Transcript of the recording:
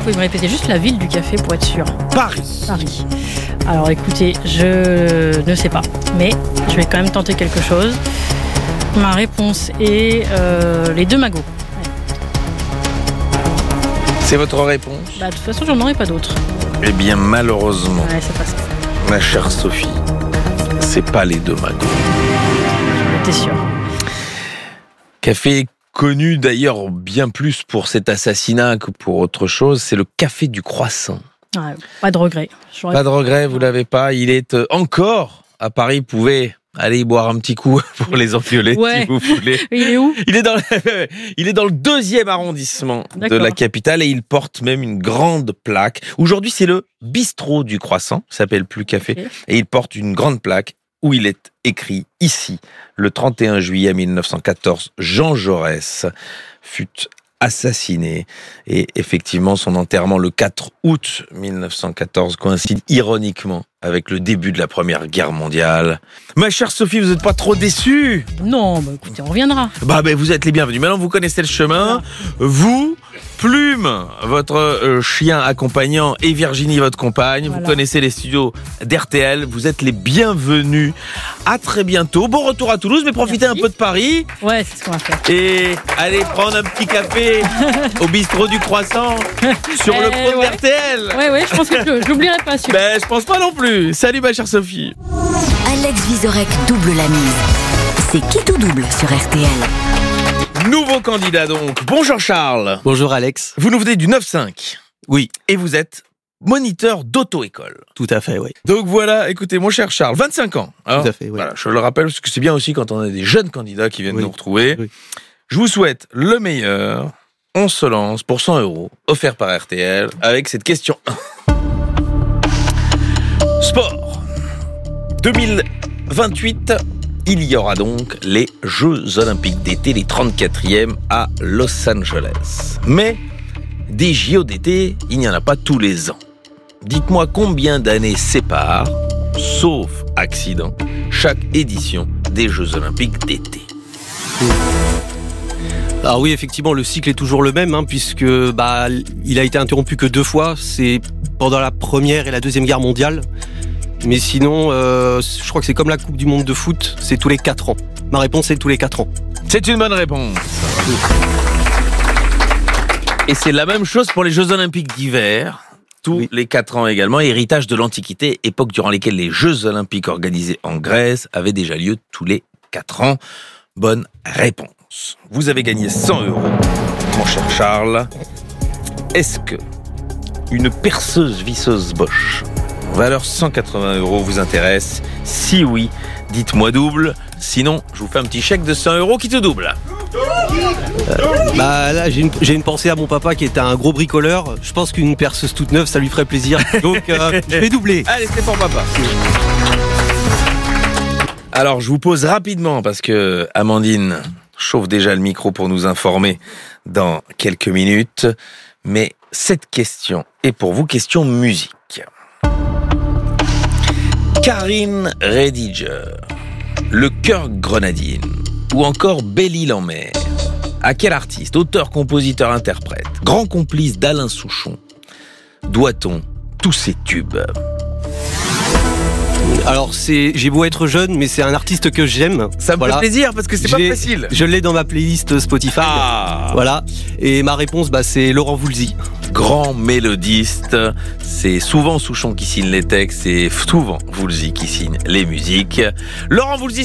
pouvez me répéter juste la ville du café pour être sûr? Paris. Paris. Alors écoutez, je ne sais pas, mais je vais quand même tenter quelque chose. Ma réponse est les Deux Magots. C'est votre réponse? De toute façon, j'en aurai pas d'autres. Eh bien, malheureusement, Ouais, c'est pas ça. ma chère Sophie, c'est pas les Deux Magots. J'en étais sûre. Café connu d'ailleurs bien plus pour cet assassinat que pour autre chose, c'est le café du Croissant. Ouais, pas de regret. Pas de regret, vous l'avez pas. Il est encore à Paris. Vous pouvez aller y boire un petit coup pour les enfiler si vous voulez. Il est où? Il est dans le 2e arrondissement de la capitale et il porte même une grande plaque. Aujourd'hui, c'est le bistrot du Croissant. Ça s'appelle plus café. Okay. Et il porte une grande plaque où il est écrit ici, le 31 juillet 1914, Jean Jaurès fut assassiné. Et effectivement, son enterrement le 4 août 1914 coïncide ironiquement avec le début de la Première Guerre mondiale. Ma chère Sophie, vous n'êtes pas trop déçue? Non, écoutez, on reviendra. Vous êtes les bienvenus. Maintenant, vous connaissez le chemin. Vous, Plume, votre chien accompagnant, et Virginie, votre compagne. Voilà. Vous connaissez les studios d'RTL. Vous êtes les bienvenus. À très bientôt. Bon retour à Toulouse, mais profitez un peu de Paris. Ouais, c'est ce qu'on va faire. Et allez prendre un petit café au bistrot du Croissant sur le compte d'RTL. Ouais, je pense que je l'oublierai pas. Je pense pas non plus. Salut ma chère Sophie. Alex Vizorek double la mise. C'est qui tout double sur RTL. Nouveau candidat donc. Bonjour Charles. Bonjour Alex. Vous nous venez du 9-5. Oui. Et vous êtes moniteur d'auto-école. Tout à fait, oui. Donc voilà, écoutez, mon cher Charles, 25 ans. Alors, tout à fait, oui. Voilà, je le rappelle parce que c'est bien aussi quand on a des jeunes candidats qui viennent nous retrouver. Oui. Je vous souhaite le meilleur. On se lance pour 100 € offert par RTL avec cette question 1. Sport. 2028, il y aura donc les Jeux Olympiques d'été, les 34e à Los Angeles. Mais des JO d'été, il n'y en a pas tous les ans. Dites-moi combien d'années séparent, sauf accident, chaque édition des Jeux Olympiques d'été. Alors oui, effectivement, le cycle est toujours le même, puisque il a été interrompu que 2 fois. C'est pendant la Première et la Deuxième Guerre mondiale. Mais sinon, je crois que c'est comme la Coupe du Monde de foot, c'est tous les 4 ans. Ma réponse est tous les 4 ans. C'est une bonne réponse. Et c'est la même chose pour les Jeux Olympiques d'hiver, tous les 4 ans également. Héritage de l'Antiquité, époque durant laquelle les Jeux Olympiques organisés en Grèce avaient déjà lieu tous les 4 ans. Bonne réponse. Vous avez gagné 100 €, mon cher Charles. Est-ce que une perceuse visseuse Bosch, valeur 180 € vous intéresse? Si oui, dites-moi double. Sinon, je vous fais un petit chèque de 100 € qui te double. Là, j'ai une pensée à mon papa qui était un gros bricoleur. Je pense qu'une perceuse toute neuve, ça lui ferait plaisir. Donc, je vais doubler. Allez, c'est pour papa. Alors, je vous pose rapidement, parce que Amandine chauffe déjà le micro pour nous informer dans quelques minutes. Mais cette question est pour vous, question musique. Karine Rediger, le Chœur Grenadine ou encore Belle-Île-en-Mer. À quel artiste, auteur, compositeur, interprète, grand complice d'Alain Souchon, doit-on tous ces tubes? Alors j'ai beau être jeune, mais c'est un artiste que j'aime. Ça me fait plaisir parce que c'est pas facile. Je l'ai dans ma playlist Spotify. Voilà. Et ma réponse, c'est Laurent Voulzy. Grand mélodiste, c'est souvent Souchon qui signe les textes et souvent Voulzy qui signe les musiques. Laurent Voulzy.